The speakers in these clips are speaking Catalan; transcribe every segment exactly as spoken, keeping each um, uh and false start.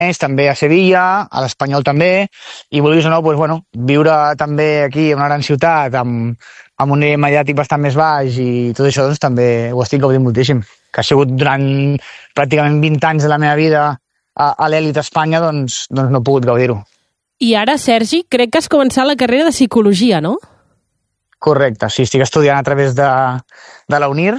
també a Sevilla, a l'Espanyol també, i vulguis o no, doncs, bueno, viure també aquí en una gran ciutat amb, amb un nivell mediàtic bastant més baix i tot això, doncs també ho estic gaudint moltíssim. Que ha sigut durant pràcticament vint anys de la meva vida a, a l'elit d'Espanya, doncs, doncs no he pogut gaudir-ho. I ara, Sergi, crec que has començat la carrera de Psicologia, no? Correcte, sí, estic estudiant a través de, de la UNIR,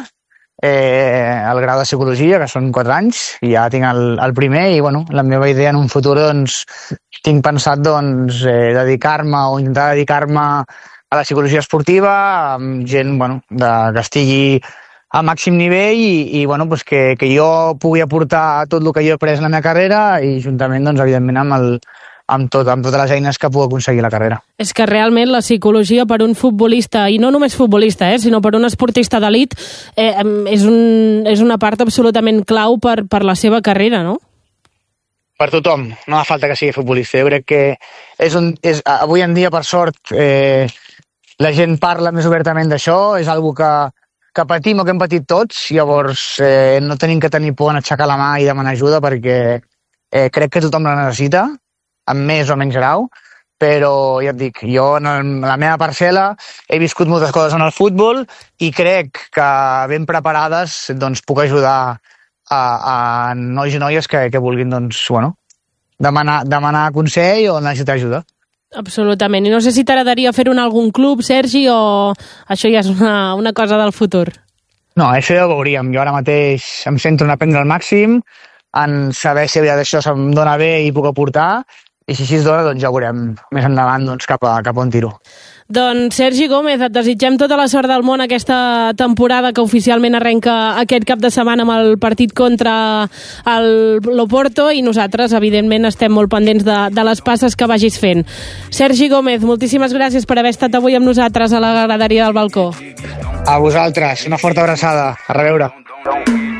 eh, el grau de Psicologia, que són quatre anys, i ja tinc el, el primer, i bueno, la meva idea en un futur, doncs, tinc pensat doncs, eh, dedicar-me o intentar dedicar-me a la psicologia esportiva, amb gent bueno, de, que estigui a màxim nivell i, i bueno, pues que, que jo pugui aportar tot el que jo he après en la meva carrera i juntament, doncs, evidentment, amb, el, amb, tot, amb totes les eines que puc aconseguir la carrera. És que realment la psicologia per un futbolista, i no només futbolista, eh, sinó per un esportista d'elit, eh, és, un, és una part absolutament clau per, per la seva carrera, no? Per tothom, no fa falta que sigui futbolista. Jo crec que és un, és, avui en dia, per sort, eh, la gent parla més obertament d'això, és algo que que patim o que hem patit tots, llavors eh, no tenim que tenir por en aixecar la mà i demanar ajuda perquè eh, crec que tothom la necessita, amb més o menys grau, però ja et dic, jo en la meva parcel·la he viscut moltes coses en el futbol i crec que ben preparades doncs, puc ajudar a, a nois i noies que, que vulguin doncs, bueno, demanar, demanar consell o necessitar ajuda. Absolutament. I no sé si t'agradaria fer-ho en algun club, Sergi, o això ja és una, una cosa del futur? No, això ja ho veuríem. Jo ara mateix em centro en aprendre al màxim, en saber si això se'm dona bé i puc aportar, i si així es dona, doncs ja ho veurem més endavant doncs, cap, a, cap a on tiro. Doncs Sergi Gómez, et desitgem tota la sort del món aquesta temporada que oficialment arrenca aquest cap de setmana amb el partit contra l'Oporto i nosaltres, evidentment, estem molt pendents de, de les passes que vagis fent. Sergi Gómez, moltíssimes gràcies per haver estat avui amb nosaltres a la graderia del balcó. A vosaltres, una forta abraçada. A reveure.